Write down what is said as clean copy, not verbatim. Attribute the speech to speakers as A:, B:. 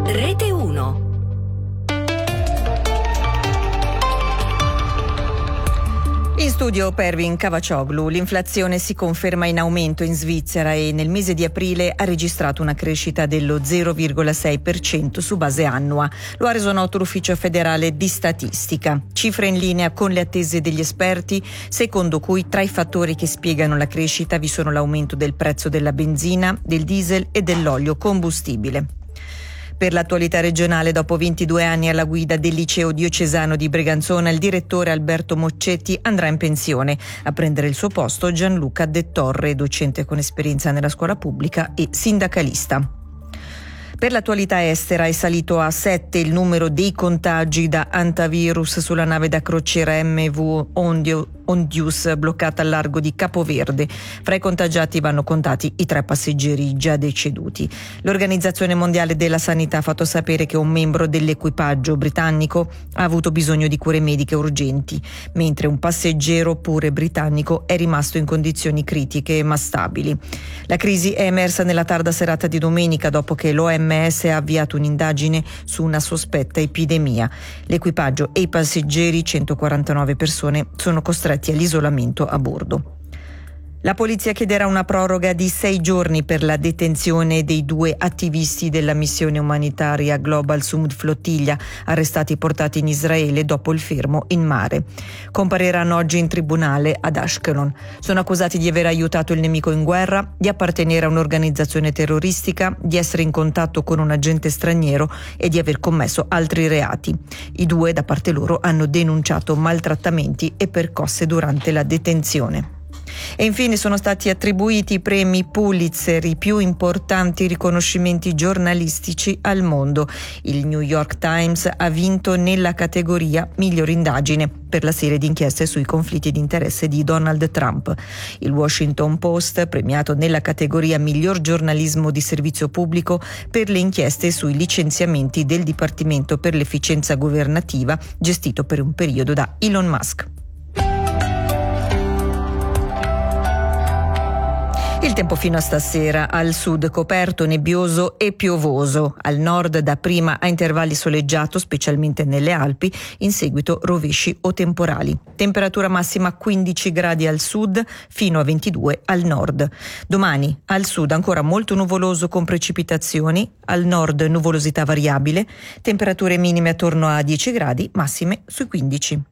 A: Rete 1.
B: In studio Pervin Cavaccioglu. L'inflazione si conferma in aumento in Svizzera e nel mese di aprile ha registrato una crescita dello 0,6% su base annua. Lo ha reso noto l'Ufficio federale di statistica. Cifre in linea con le attese degli esperti, secondo cui tra i fattori che spiegano la crescita vi sono l'aumento del prezzo della benzina, del diesel e dell'olio combustibile. Per l'attualità regionale, dopo 22 anni alla guida del liceo diocesano di Breganzona, il direttore Alberto Moccetti andrà in pensione. A prendere il suo posto Gianluca De Torre, docente con esperienza nella scuola pubblica e sindacalista. Per l'attualità estera è salito a 7 il numero dei contagi da antivirus sulla nave da crociera MV Ondius bloccata al largo di Capoverde. Fra i contagiati vanno contati i 3 passeggeri già deceduti. L'Organizzazione Mondiale della Sanità ha fatto sapere che un membro dell'equipaggio britannico ha avuto bisogno di cure mediche urgenti, mentre un passeggero pure britannico è rimasto in condizioni critiche ma stabili. La crisi è emersa nella tarda serata di domenica dopo che l'OMS ha avviato un'indagine su una sospetta epidemia. L'equipaggio e i passeggeri, 149 persone, sono costretti all'isolamento a bordo. La polizia chiederà una proroga di 6 giorni per la detenzione dei 2 attivisti della missione umanitaria Global Sumud Flottiglia, arrestati e portati in Israele dopo il fermo in mare. Compariranno oggi in tribunale ad Ashkelon. Sono accusati di aver aiutato il nemico in guerra, di appartenere a un'organizzazione terroristica, di essere in contatto con un agente straniero e di aver commesso altri reati. I 2, da parte loro, hanno denunciato maltrattamenti e percosse durante la detenzione. E infine sono stati attribuiti i premi Pulitzer, i più importanti riconoscimenti giornalistici al mondo. Il New York Times ha vinto nella categoria Miglior indagine per la serie di inchieste sui conflitti di interesse di Donald Trump. Il Washington Post premiato nella categoria Miglior giornalismo di servizio pubblico per le inchieste sui licenziamenti del Dipartimento per l'efficienza governativa gestito per un periodo da Elon Musk. Il tempo fino a stasera: al sud coperto, nebbioso e piovoso, al nord dapprima a intervalli soleggiato, specialmente nelle Alpi, in seguito rovesci o temporali. Temperatura massima 15 gradi al sud fino a 22 al nord. Domani al sud ancora molto nuvoloso con precipitazioni, al nord nuvolosità variabile, temperature minime attorno a 10 gradi, massime sui 15.